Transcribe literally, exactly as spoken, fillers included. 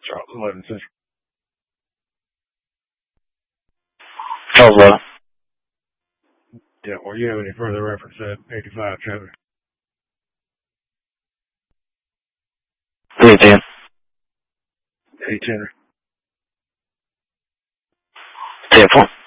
Charles eleven Central. Charles eleven. Yeah, or you have any further reference at eighty-five Trevor? three ten. eight ten. ten four.